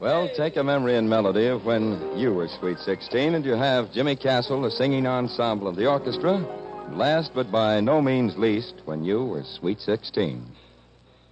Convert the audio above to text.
Well, take a memory and melody of when you were Sweet 16, and you have Jimmy Castle, the singing ensemble of the orchestra. And last, but by no means least, when you were Sweet 16.